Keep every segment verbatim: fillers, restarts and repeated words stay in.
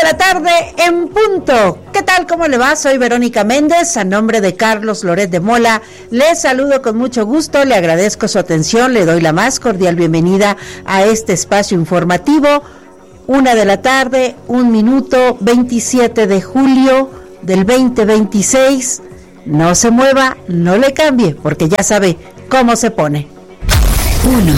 la tarde en punto. ¿Qué tal? ¿Cómo le va? Soy Verónica Méndez, a nombre de Carlos Loret de Mola. Le saludo con mucho gusto, le agradezco su atención, le doy la más cordial bienvenida a este espacio informativo. Una de la tarde, un minuto, veintisiete de julio del veinte veintiséis. No se mueva, no le cambie, porque ya sabe cómo se pone. Uno.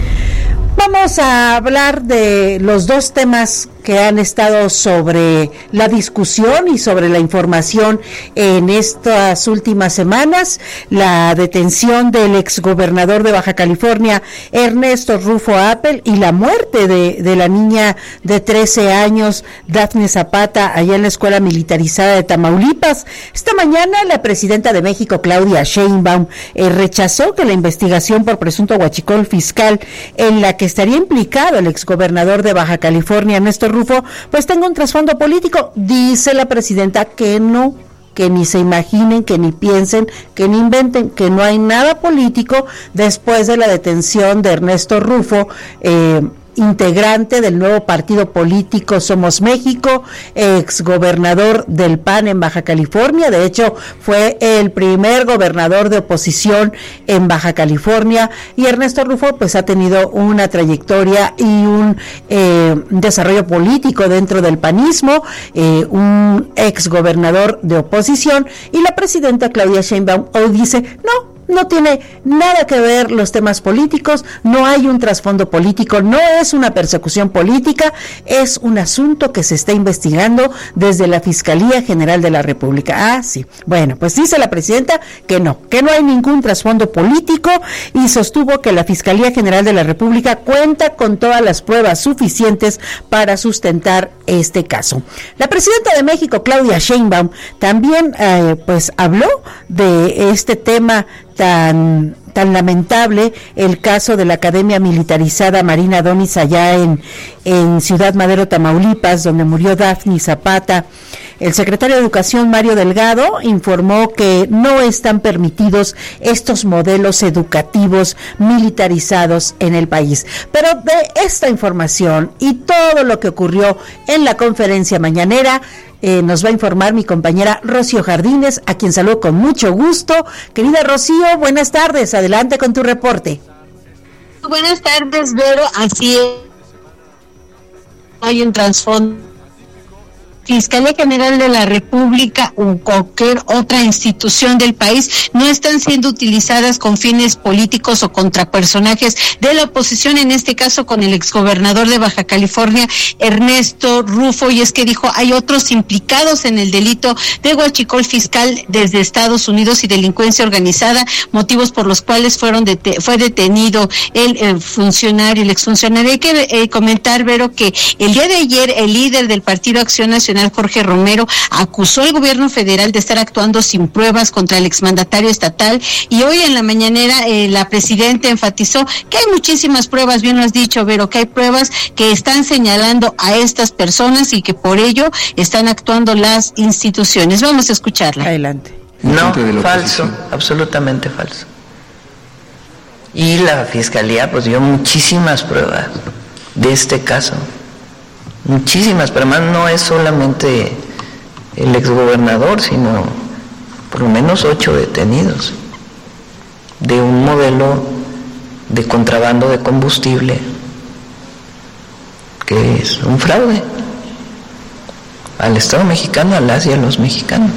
Vamos a hablar de los dos temas que han estado sobre la discusión y sobre la información en estas últimas semanas: la detención del exgobernador de Baja California, Ernesto Rufo Appel, y la muerte de, de la niña de trece años, Dafne Zapata, allá en la escuela militarizada de Tamaulipas. Esta mañana la presidenta de México, Claudia Sheinbaum, eh, rechazó que la investigación por presunto huachicol fiscal en la que estaría implicado el exgobernador de Baja California, Ernesto Rufo, pues tenga un trasfondo político. Dice la presidenta que no, que ni se imaginen, que ni piensen, que ni inventen, que no hay nada político después de la detención de Ernesto Rufo, eh, integrante del nuevo partido político Somos México, exgobernador del P A N en Baja California. De hecho, fue el primer gobernador de oposición en Baja California, y Ernesto Rufo pues ha tenido una trayectoria y un eh, desarrollo político dentro del panismo, eh, un exgobernador de oposición, y la presidenta Claudia Sheinbaum hoy dice, no, no tiene nada que ver los temas políticos, no hay un trasfondo político, no es una persecución política, es un asunto que se está investigando desde la Fiscalía General de la República. Ah, sí. Bueno, pues dice la presidenta que no, que no hay ningún trasfondo político, y sostuvo que la Fiscalía General de la República cuenta con todas las pruebas suficientes para sustentar este caso. La presidenta de México, Claudia Sheinbaum, también eh, pues habló de este tema tan tan lamentable, el caso de la Academia Militarizada Marina Donis allá en, en Ciudad Madero, Tamaulipas, donde murió Dafne Zapata. El secretario de Educación, Mario Delgado, informó que no están permitidos estos modelos educativos militarizados en el país. Pero de esta información y todo lo que ocurrió en la conferencia mañanera, Eh, nos va a informar mi compañera Rocío Jardines, a quien saludo con mucho gusto. Querida Rocío, buenas tardes, adelante con tu reporte. Buenas tardes, Vero, así es. Hay un trasfondo. Fiscalía General de la República o cualquier otra institución del país no están siendo utilizadas con fines políticos o contra personajes de la oposición, en este caso con el exgobernador de Baja California, Ernesto Rufo, y es que dijo, hay otros implicados en el delito de huachicol fiscal desde Estados Unidos y delincuencia organizada, motivos por los cuales fueron dete- fue detenido el, el funcionario, el exfuncionario. Hay que eh, comentar, Vero, que el día de ayer el líder del Partido Acción Nacional, Jorge Romero, acusó al gobierno federal de estar actuando sin pruebas contra el exmandatario estatal, y hoy en la mañanera eh, la presidenta enfatizó que hay muchísimas pruebas, bien lo has dicho, Vero, que hay pruebas que están señalando a estas personas y que por ello están actuando las instituciones. Vamos a escucharla. Adelante. No, falso, absolutamente falso. Y la Fiscalía pues dio muchísimas pruebas de este caso. Muchísimas, pero además no es solamente el exgobernador, sino por lo menos ocho detenidos de un modelo de contrabando de combustible que es un fraude al Estado mexicano, a las y a los mexicanos.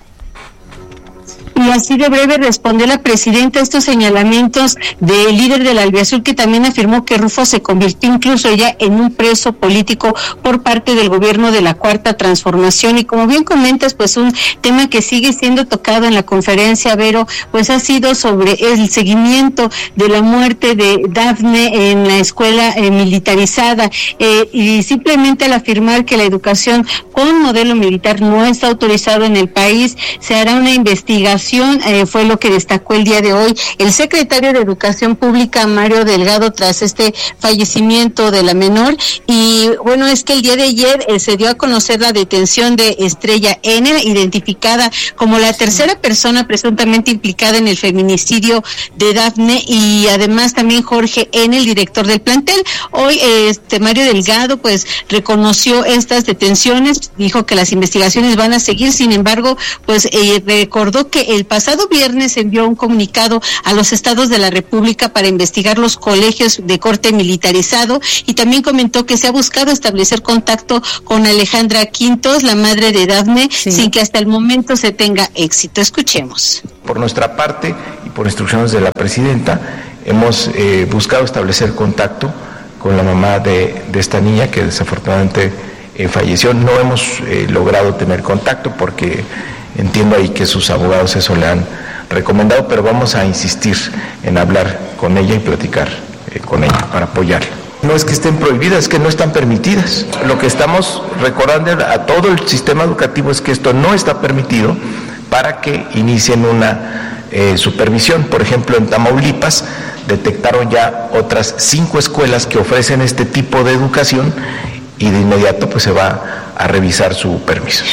Y así de breve respondió la presidenta a estos señalamientos del líder del Albiazul, que también afirmó que Rufo se convirtió incluso ya en un preso político por parte del gobierno de la Cuarta Transformación. Y como bien comentas, pues un tema que sigue siendo tocado en la conferencia, Vero, pues ha sido sobre el seguimiento de la muerte de Dafne en la escuela eh, militarizada, eh, y simplemente al afirmar que la educación con modelo militar no está autorizado en el país, se hará una investigación situación eh, fue lo que destacó el día de hoy el secretario de Educación Pública, Mario Delgado, tras este fallecimiento de la menor. Y bueno, es que el día de ayer eh, se dio a conocer la detención de Estrella N, identificada como la tercera persona presuntamente implicada en el feminicidio de Dafne, y además también Jorge N, el director del plantel. Hoy eh, este Mario Delgado pues reconoció estas detenciones, dijo que las investigaciones van a seguir. Sin embargo, pues eh, recordó que el pasado viernes envió un comunicado a los estados de la República para investigar los colegios de corte militarizado, y también comentó que se ha buscado establecer contacto con Alejandra Quintos, la madre de Dafne, sí, sin que hasta el momento se tenga éxito. Escuchemos. Por nuestra parte y por instrucciones de la presidenta, hemos eh, buscado establecer contacto con la mamá de, de esta niña que desafortunadamente eh, falleció. No hemos eh, logrado tener contacto porque entiendo ahí que sus abogados eso le han recomendado, pero vamos a insistir en hablar con ella y platicar eh, con ella para apoyarla. No es que estén prohibidas, es que no están permitidas. Lo que estamos recordando a todo el sistema educativo es que esto no está permitido para que inicien una eh, supervisión. Por ejemplo, en Tamaulipas detectaron ya otras cinco escuelas que ofrecen este tipo de educación y de inmediato pues se va a revisar su permiso.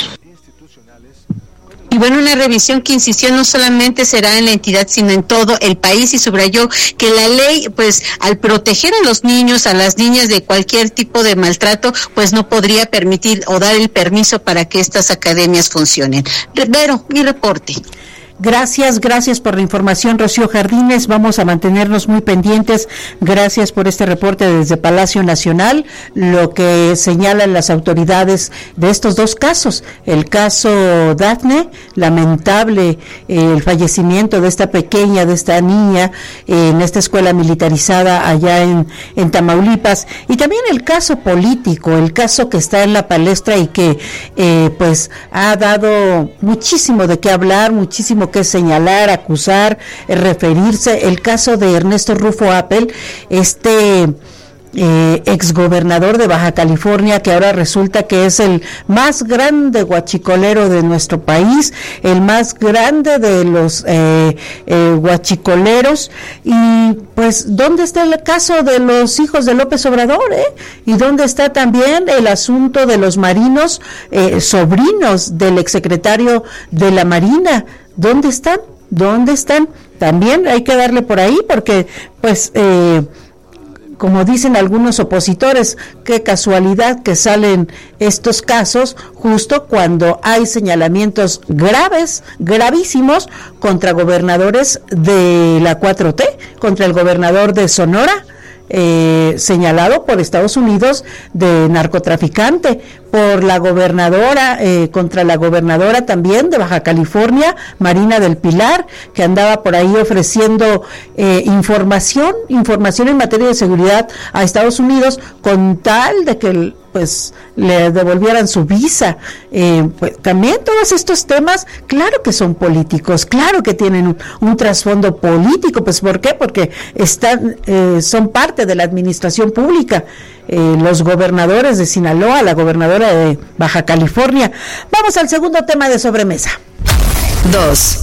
Y bueno, una revisión que insistió no solamente será en la entidad, sino en todo el país, y subrayó que la ley, pues, al proteger a los niños, a las niñas de cualquier tipo de maltrato, pues no podría permitir o dar el permiso para que estas academias funcionen. Vero, mi reporte. Gracias, gracias por la información, Rocío Jardines. Vamos a mantenernos muy pendientes. Gracias por este reporte desde Palacio Nacional, lo que señalan las autoridades de estos dos casos. El caso Dafne, lamentable eh, el fallecimiento de esta pequeña, de esta niña eh, en esta escuela militarizada allá en, en Tamaulipas, y también el caso político, el caso que está en la palestra y que eh, pues ha dado muchísimo de qué hablar, muchísimo que señalar, acusar, eh, referirse, el caso de Ernesto Rufo Appel, este eh, exgobernador de Baja California, que ahora resulta que es el más grande guachicolero de nuestro país, el más grande de los eh, eh, guachicoleros. Y pues, ¿dónde está el caso de los hijos de López Obrador? Eh? ¿Y dónde está también el asunto de los marinos, eh, sobrinos del exsecretario de la Marina? ¿Dónde están? ¿Dónde están? También hay que darle por ahí, porque pues eh, como dicen algunos opositores, qué casualidad que salen estos casos justo cuando hay señalamientos graves, gravísimos, contra gobernadores de la cuatro T, contra el gobernador de Sonora, Eh, señalado por Estados Unidos de narcotraficante, por la gobernadora, eh, contra la gobernadora también de Baja California, Marina del Pilar, que andaba por ahí ofreciendo eh, información, información en materia de seguridad a Estados Unidos, con tal de que pues le devolvieran su visa. Eh, pues también todos estos temas, claro que son políticos, claro que tienen un, un trasfondo político. Pues ¿por qué? Porque están, eh, son parte de la administración pública. Eh, los gobernadores de Sinaloa, la gobernadora de Baja California. Vamos al segundo tema de sobremesa. Dos.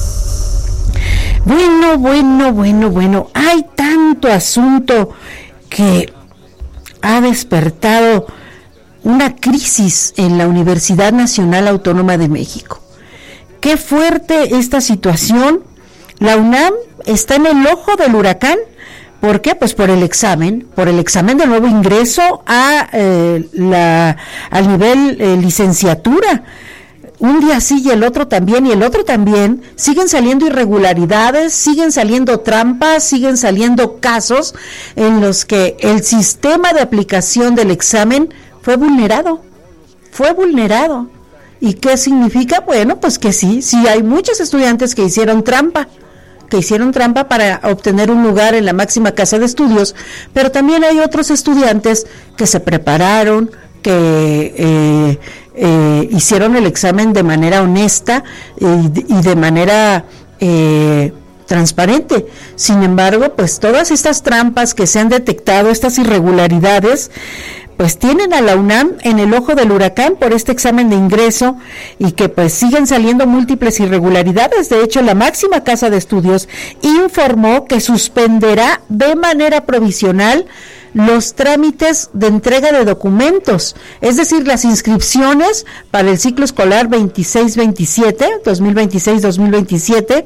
Bueno, bueno, bueno, bueno, hay tanto asunto que ha despertado una crisis en la Universidad Nacional Autónoma de México. Qué fuerte esta situación. La UNAM está en el ojo del huracán. ¿Por qué? Pues por el examen, por el examen de nuevo ingreso a eh, la al nivel eh, licenciatura. Un día sí y el otro también, y el otro también. Siguen saliendo irregularidades, siguen saliendo trampas, siguen saliendo casos en los que el sistema de aplicación del examen fue vulnerado, fue vulnerado. ¿Y qué significa? Bueno, pues que sí, sí hay muchos estudiantes que hicieron trampa, que hicieron trampa para obtener un lugar en la máxima casa de estudios, pero también hay otros estudiantes que se prepararon, que eh, eh, hicieron el examen de manera honesta eh, y de manera eh, transparente. Sin embargo, pues todas estas trampas que se han detectado, estas irregularidades, pues tienen a la UNAM en el ojo del huracán por este examen de ingreso y que pues siguen saliendo múltiples irregularidades. De hecho, la máxima casa de estudios informó que suspenderá de manera provisional los trámites de entrega de documentos, es decir, las inscripciones para el ciclo escolar veintiséis veintisiete, dos mil veintiséis dos mil veintisiete.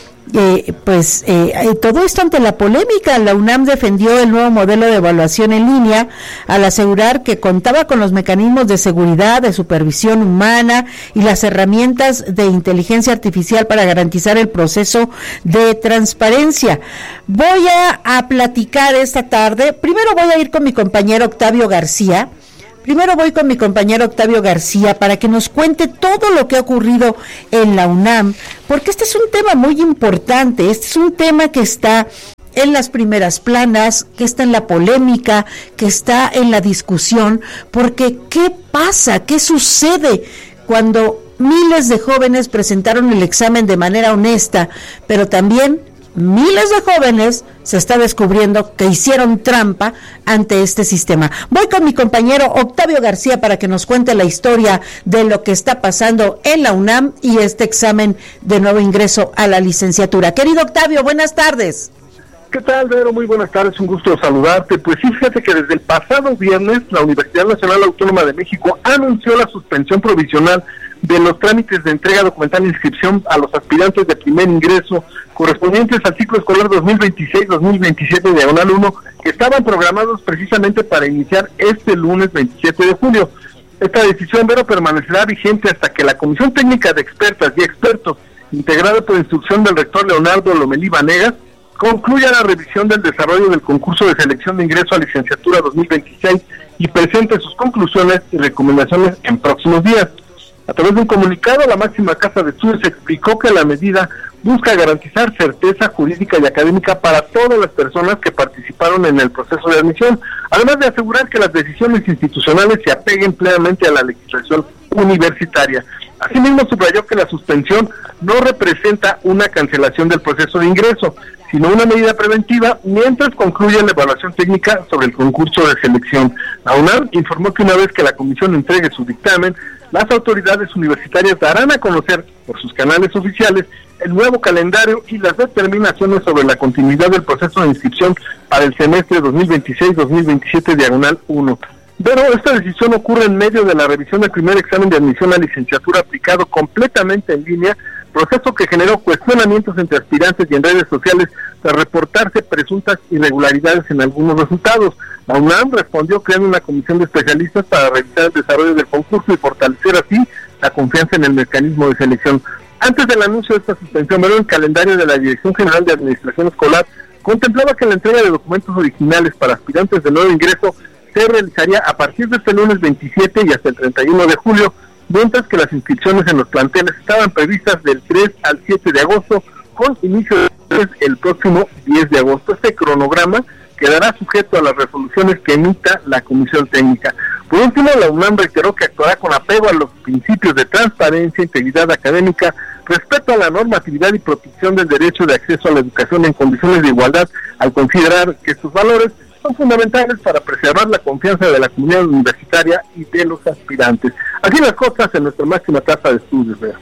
Eh, pues eh, todo esto ante la polémica. La UNAM defendió el nuevo modelo de evaluación en línea al asegurar que contaba con los mecanismos de seguridad, de supervisión humana y las herramientas de inteligencia artificial para garantizar el proceso de transparencia. Voy a, a platicar esta tarde, primero voy a ir con mi compañero Octavio García, Primero voy con mi compañero Octavio García para que nos cuente todo lo que ha ocurrido en la UNAM, porque este es un tema muy importante, este es un tema que está en las primeras planas, que está en la polémica, que está en la discusión, porque ¿qué pasa? ¿Qué sucede cuando miles de jóvenes presentaron el examen de manera honesta, pero también miles de jóvenes se está descubriendo que hicieron trampa ante este sistema? Voy con mi compañero Octavio García para que nos cuente la historia de lo que está pasando en la UNAM y este examen de nuevo ingreso a la licenciatura. Querido Octavio, buenas tardes. ¿Qué tal, Vero? Muy buenas tardes, un gusto saludarte. Pues sí, fíjate que desde el pasado viernes la Universidad Nacional Autónoma de México anunció la suspensión provisional de los trámites de entrega documental e inscripción a los aspirantes de primer ingreso correspondientes al ciclo escolar dos mil veintiséis dos mil veintisiete diagonal uno, que estaban programados precisamente para iniciar este lunes veintisiete de julio. Esta decisión, Vero, permanecerá vigente hasta que la Comisión Técnica de Expertas y Expertos, integrada por instrucción del rector Leonardo Lomelí Vanegas, concluya la revisión del desarrollo del concurso de selección de ingreso a licenciatura dos mil veintiséis y presente sus conclusiones y recomendaciones en próximos días. A través de un comunicado, la máxima casa de estudios explicó que la medida busca garantizar certeza jurídica y académica para todas las personas que participaron en el proceso de admisión, además de asegurar que las decisiones institucionales se apeguen plenamente a la legislación universitaria. Asimismo, subrayó que la suspensión no representa una cancelación del proceso de ingreso, sino una medida preventiva mientras concluye la evaluación técnica sobre el concurso de selección. La UNAM informó que una vez que la comisión entregue su dictamen, las autoridades universitarias darán a conocer por sus canales oficiales el nuevo calendario y las determinaciones sobre la continuidad del proceso de inscripción para el semestre dos mil veintiséis dos mil veintisiete diagonal uno. Pero esta decisión ocurre en medio de la revisión del primer examen de admisión a licenciatura aplicado completamente en línea, proceso que generó cuestionamientos entre aspirantes y en redes sociales tras reportarse presuntas irregularidades en algunos resultados. La UNAM respondió creando una comisión de especialistas para revisar el desarrollo del concurso y fortalecer así la confianza en el mecanismo de selección. Antes del anuncio de esta suspensión, el calendario de la Dirección General de Administración Escolar contemplaba que la entrega de documentos originales para aspirantes de nuevo ingreso se realizaría a partir de este lunes veintisiete y hasta el treinta y uno de julio, mientras que las inscripciones en los planteles estaban previstas del tres al siete de agosto, con inicio el próximo diez de agosto. Este cronograma quedará sujeto a las resoluciones que emita la Comisión Técnica. Por último, la UNAM reiteró que actuará con apego a los principios de transparencia, integridad académica, respeto a la normatividad y protección del derecho de acceso a la educación en condiciones de igualdad, al considerar que estos valores son fundamentales para preservar la confianza de la comunidad universitaria y de los aspirantes. Así las cosas en nuestra máxima casa de estudios, ¿verdad?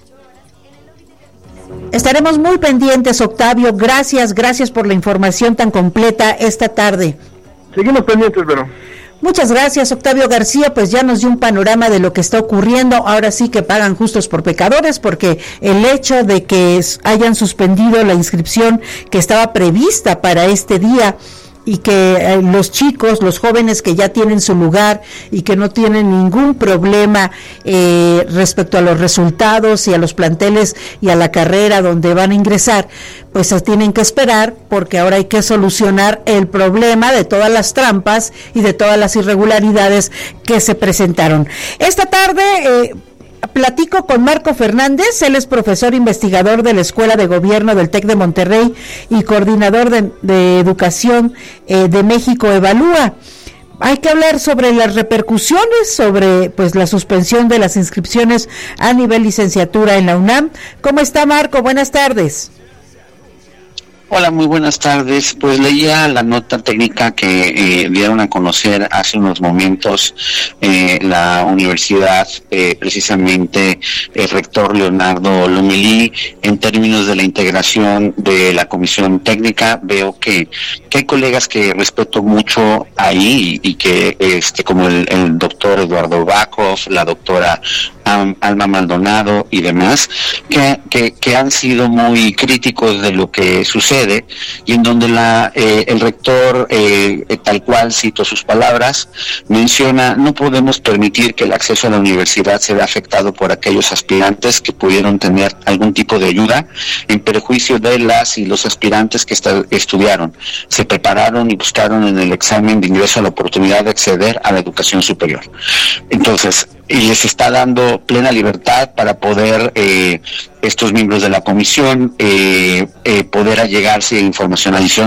Estaremos muy pendientes, Octavio. Gracias, gracias por la información tan completa esta tarde. Seguimos pendientes, Vero. Muchas gracias, Octavio García, pues ya nos dio un panorama de lo que está ocurriendo. Ahora sí que pagan justos por pecadores, porque el hecho de que hayan suspendido la inscripción que estaba prevista para este día y que eh, los chicos, los jóvenes que ya tienen su lugar y que no tienen ningún problema eh, respecto a los resultados y a los planteles y a la carrera donde van a ingresar, pues tienen que esperar, porque ahora hay que solucionar el problema de todas las trampas y de todas las irregularidades que se presentaron. Esta tarde eh, platico con Marco Fernández. Él es profesor investigador de la Escuela de Gobierno del TEC de Monterrey y coordinador de, de Educación eh, de México Evalúa. Hay que hablar sobre las repercusiones, sobre pues la suspensión de las inscripciones a nivel licenciatura en la UNAM. ¿Cómo está, Marco? Buenas tardes. Hola, muy buenas tardes. Pues leía la nota técnica que eh, dieron a conocer hace unos momentos eh, la universidad, eh, precisamente el rector Leonardo Lomelí, en términos de la integración de la comisión técnica. Veo que, que hay colegas que respeto mucho ahí y, y que, este, como el, el doctor Eduardo Bakov, la doctora Alma Maldonado y demás, que, que, que han sido muy críticos de lo que sucede, y en donde la eh, el rector, eh, tal cual cito sus palabras, menciona: no podemos permitir que el acceso a la universidad se vea afectado por aquellos aspirantes que pudieron tener algún tipo de ayuda, en perjuicio de las y los aspirantes que esta, estudiaron, se prepararon y buscaron en el examen de ingreso a la oportunidad de acceder a la educación superior. Entonces, y les está dando plena libertad para poder eh, estos miembros de la comisión eh, eh, poder allegarse a información adicional